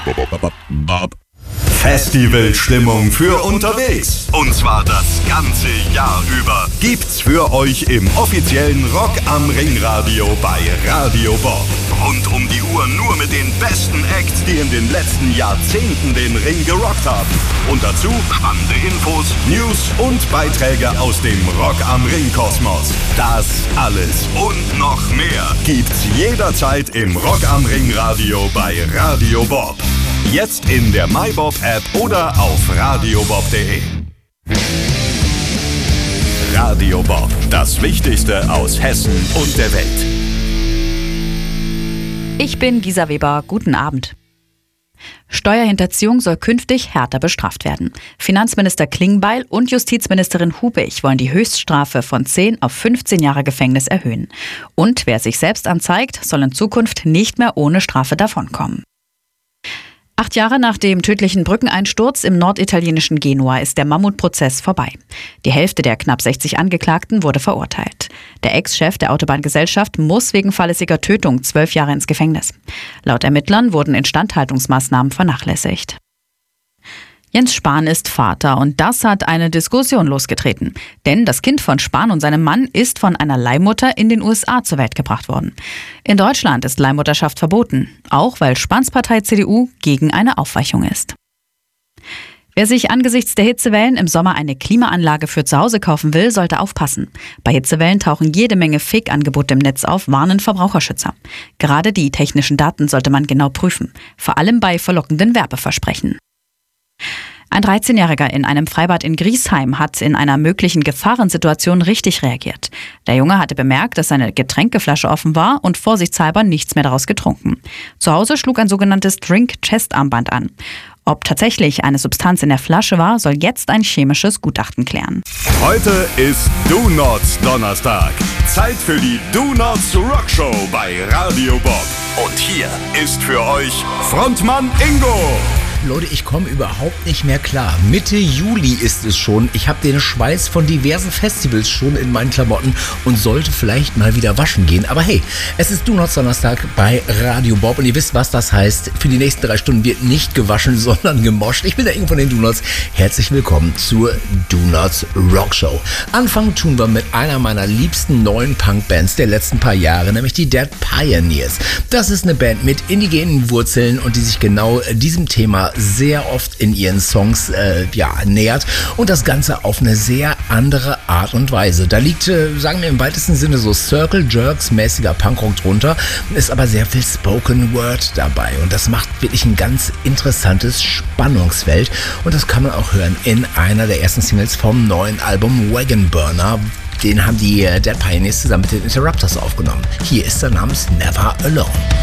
Festivalstimmung für unterwegs. Und zwar das ganze Jahr über. Gibt's für euch im offiziellen Rock am Ring Radio bei Radio Bob. Rund um die Uhr nur mit den besten Acts, die in den letzten Jahrzehnten den Ring gerockt haben. Und dazu spannende Infos, News und Beiträge aus dem Rock am Ring Kosmos. Das alles und noch mehr gibt's jederzeit im Rock am Ring Radio bei Radio Bob. Jetzt in der MyBob-App oder auf radiobob.de. Radio Bob, das Wichtigste aus Hessen und der Welt. Ich bin Gisa Weber, guten Abend. Steuerhinterziehung soll künftig härter bestraft werden. Finanzminister Klingbeil und Justizministerin Hubig wollen die Höchststrafe von 10 auf 15 Jahre Gefängnis erhöhen. Und wer sich selbst anzeigt, soll in Zukunft nicht mehr ohne Strafe davonkommen. 8 Jahre nach dem tödlichen Brückeneinsturz im norditalienischen Genua ist der Mammutprozess vorbei. Die Hälfte der knapp 60 Angeklagten wurde verurteilt. Der Ex-Chef der Autobahngesellschaft muss wegen fahrlässiger Tötung 12 Jahre ins Gefängnis. Laut Ermittlern wurden Instandhaltungsmaßnahmen vernachlässigt. Jens Spahn ist Vater und das hat eine Diskussion losgetreten. Denn das Kind von Spahn und seinem Mann ist von einer Leihmutter in den USA zur Welt gebracht worden. In Deutschland ist Leihmutterschaft verboten, auch weil Spahns Partei CDU gegen eine Aufweichung ist. Wer sich angesichts der Hitzewellen im Sommer eine Klimaanlage für zu Hause kaufen will, sollte aufpassen. Bei Hitzewellen tauchen jede Menge Fake-Angebote im Netz auf, warnen Verbraucherschützer. Gerade die technischen Daten sollte man genau prüfen, vor allem bei verlockenden Werbeversprechen. Ein 13-Jähriger in einem Freibad in Griesheim hat in einer möglichen Gefahrensituation richtig reagiert. Der Junge hatte bemerkt, dass seine Getränkeflasche offen war und vorsichtshalber nichts mehr daraus getrunken. Zu Hause schlug ein sogenanntes Drink-Chest-Armband an. Ob tatsächlich eine Substanz in der Flasche war, soll jetzt ein chemisches Gutachten klären. Heute ist Do Nots Donnerstag. Zeit für die Do Nots Rockshow bei Radio Bob. Und hier ist für euch Frontmann Ingo. Leute, ich komme überhaupt nicht mehr klar. Mitte Juli ist es schon. Ich habe den Schweiß von diversen Festivals schon in meinen Klamotten und sollte vielleicht mal wieder waschen gehen. Aber hey, es ist Do Nots Donnerstag bei Radio Bob und ihr wisst, was das heißt. Für die nächsten 3 Stunden wird nicht gewaschen, sondern gemoscht. Ich bin der Ingo von den Do Nots. Herzlich willkommen zur Do Nots Rockshow. Anfangen tun wir mit einer meiner liebsten neuen Punkbands der letzten paar Jahre, nämlich die Dead Pioneers. Das ist eine Band mit indigenen Wurzeln und die sich genau diesem Thema sehr oft in ihren Songs nähert und das Ganze auf eine sehr andere Art und Weise. Da liegt, sagen wir im weitesten Sinne, so Circle Jerks mäßiger Punkrock drunter, ist aber sehr viel Spoken Word dabei und das macht wirklich ein ganz interessantes Spannungsfeld und das kann man auch hören in einer der ersten Singles vom neuen Album Wagon Burner. Den haben die Dead Pioneers zusammen mit den Interrupters aufgenommen. Hier ist der Name Never Alone.